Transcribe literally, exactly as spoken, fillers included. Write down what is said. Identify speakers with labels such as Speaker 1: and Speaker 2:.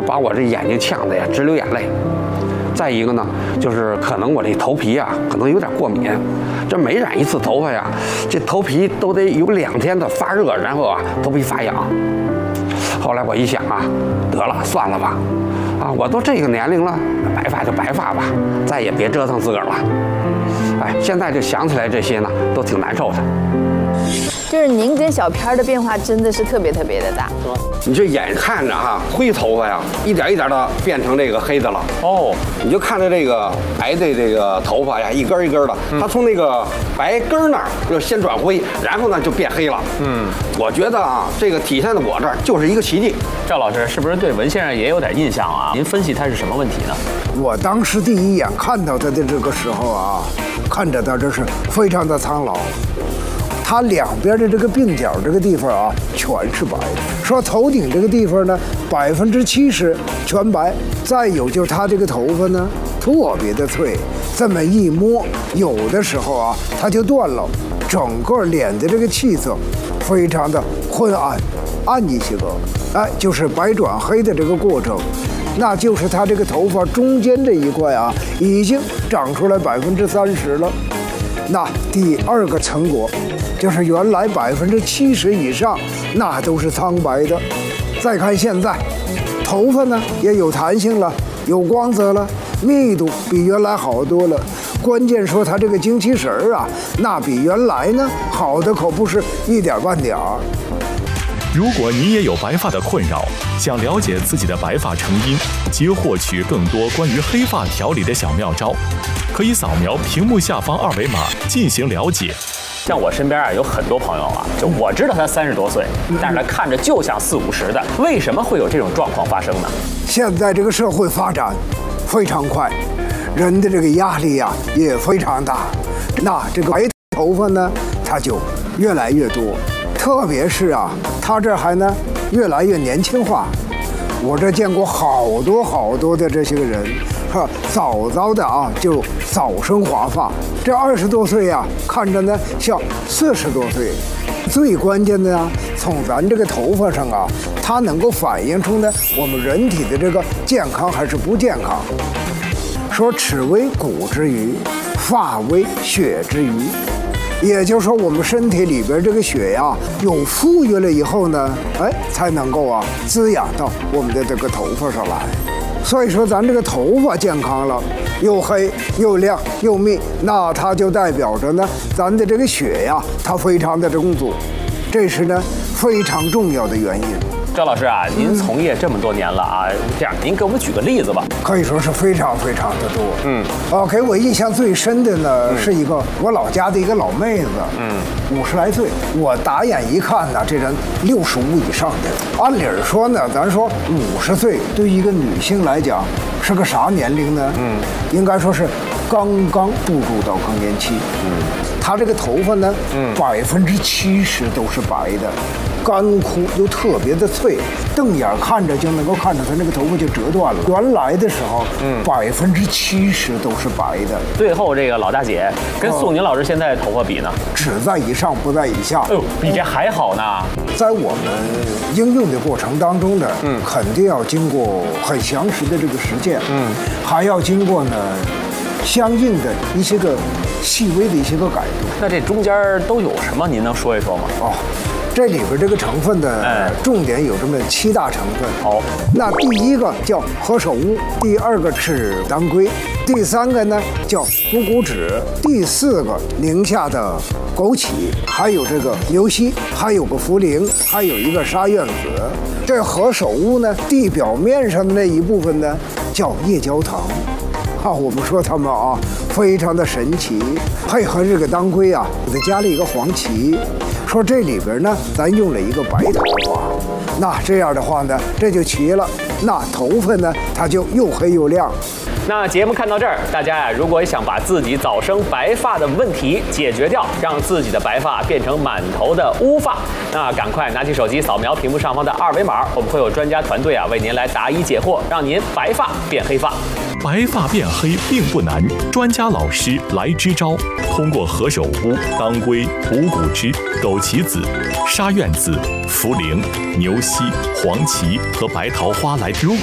Speaker 1: 把我这眼睛呛得呀直流眼泪。再一个呢，就是可能我这头皮啊，可能有点过敏，这每染一次头发呀，这头皮都得有两天的发热，然后啊，头皮发痒。后来我一想啊，得了，算了吧，啊，我都这个年龄了，白发就白发吧，再也别折腾自个儿了。哎，现在就想起来这些呢，都挺难受的。
Speaker 2: 就是您跟小片的变化真的是特别特别的大，
Speaker 1: 是吧？你这眼看着哈，灰头发呀，一点一点的变成这个黑的了。哦，你就看着这个白的这个头发呀，一根一根的，嗯、它从那个白根那儿就先转灰，然后呢就变黑了。嗯，我觉得啊，这个体现在我这儿就是一个奇迹。
Speaker 3: 赵老师是不是对文先生也有点印象啊？您分析他是什么问题呢？
Speaker 4: 我当时第一眼看到他的这个时候啊，看着他这是非常的苍老。他两边的这个鬓角这个地方啊，全是白的。说头顶这个地方呢，百分之七十全白。再有就是他这个头发呢，特别的脆，这么一摸，有的时候啊，它就断了。整个脸的这个气色，非常的昏暗，暗一些个，哎，就是白转黑的这个过程。那就是他这个头发中间这一块啊，已经长出来百分之三十了。那第二个成果。就是原来百分之七十以上，那都是苍白的。再看现在，头发呢也有弹性了，有光泽了，密度比原来好多了。关键说它这个精气神儿啊，那比原来呢好的可不是一点半点儿。
Speaker 5: 如果你也有白发的困扰，想了解自己的白发成因及获取更多关于黑发调理的小妙招，可以扫描屏幕下方二维码进行了解。
Speaker 3: 像我身边啊有很多朋友啊，就我知道他三十多岁，但是他看着就像四五十的，为什么会有这种状况发生呢？
Speaker 4: 现在这个社会发展非常快，人的这个压力呀、啊、也非常大，那这个白头发呢，它就越来越多，特别是啊，他这还呢越来越年轻化。我这见过好多好多的这些个人，哈，早早的啊就早生华发，这二十多岁呀、啊，看着呢像四十多岁。最关键的呀，从咱这个头发上啊，它能够反映出呢我们人体的这个健康还是不健康。说齿为骨之余，发为血之余。也就是说，我们身体里边这个血呀，有富裕了以后呢，哎，才能够啊滋养到我们的这个头发上来。所以说，咱这个头发健康了，又黑又亮又密，那它就代表着呢，咱的这个血呀，它非常的充足，这是呢非常重要的原因。
Speaker 3: 赵老师啊，您从业这么多年了啊，这样您给我们举个例子吧。
Speaker 4: 可以说是非常非常的多。嗯，啊，给我印象最深的呢，嗯、是一个我老家的一个老妹子，嗯，五十来岁，我打眼一看呢，这人六十五以上的。按理说呢，咱说五十岁对于一个女性来讲是个啥年龄呢？嗯，应该说是刚刚步入到更年期。嗯，她这个头发呢，嗯，百分之七十都是白的。干枯又特别的脆，瞪眼看着就能够看着它那个头发就折断了。原来的时候，嗯，百分之七十都是白的。
Speaker 3: 最后这个老大姐跟宋宁老师现在的头发比呢，
Speaker 4: 只在以上不在以下。
Speaker 3: 哎呦，比这还好呢。
Speaker 4: 在我们应用的过程当中呢，嗯，肯定要经过很详实的这个实践，嗯，还要经过呢相应的一些个细微的一些个改动。
Speaker 3: 那这中间都有什么？您能说一说吗？
Speaker 4: 哦。这里边这个成分的重点有这么七大成分。好，那第一个叫何首乌，第二个是当归，第三个呢叫补骨脂，第四个宁夏的枸杞，还有这个牛膝，还有个茯苓，还有一个沙苑子。这何首乌呢，地表面上的那一部分呢叫夜焦糖。啊，我们说它们啊非常的神奇，配合这个当归啊，给它加了一个黄芪。说这里边呢，咱用了一个白头发，那这样的话呢，这就齐了。那头发呢，它就又黑又亮。
Speaker 3: 那节目看到这儿，大家呀，如果想把自己早生白发的问题解决掉，让自己的白发变成满头的乌发，那赶快拿起手机扫描屏幕上方的二维码，我们会有专家团队啊为您来答疑解惑，让您白发变黑发。
Speaker 5: 白发变黑并不难，专家老师来支招。通过何首乌、当归、补骨脂、枸杞子、沙苑子、茯苓、牛膝、黄芪和白桃花来。如